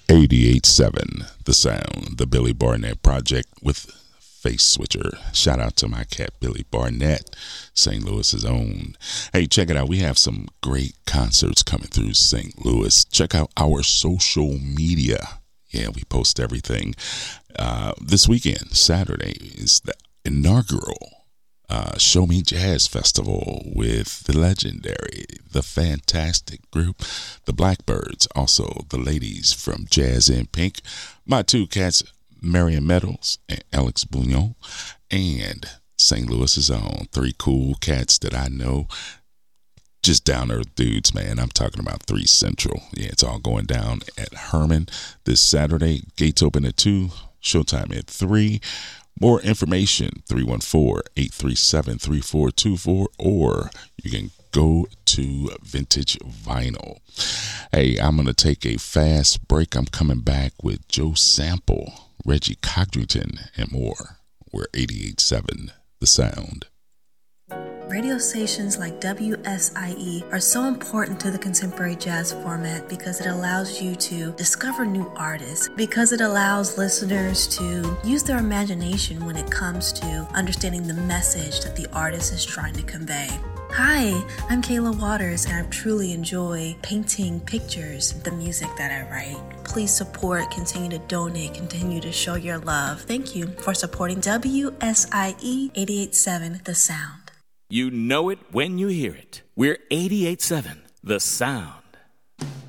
88.7 The Sound, the Billy Barnett Project with Face Switcher. Shout out to my cat Billy Barnett, St. Louis's own. Hey, check it out. We have some great concerts coming through St. Louis. Check out our social media. Yeah, we post everything. This weekend, Saturday, is the inaugural Show Me Jazz Festival with the legendary, the fantastic group, the Blackbirds, also the ladies from Jazz in Pink, my two cats, Marion Meadows and Alex Bouillon, and St. Louis's own, three cool cats that I know, just down-earth dudes, man. I'm talking about 3 Central. Yeah, it's all going down at Herman this Saturday. Gates open at 2, showtime at 3. More information, 314-837-3424, or you can go to Vintage Vinyl. Hey, I'm going to take a fast break. I'm coming back with Joe Sample, Reggie Codrington, and more. We're 88.7 The Sound. Radio stations like WSIE are so important to the contemporary jazz format because it allows you to discover new artists, because it allows listeners to use their imagination when it comes to understanding the message that the artist is trying to convey. Hi, I'm Kayla Waters, and I truly enjoy painting pictures, the music that I write. Please support, continue to donate, continue to show your love. Thank you for supporting WSIE 88.7 The Sound. You know it when you hear it. We're 88.7 The Sound.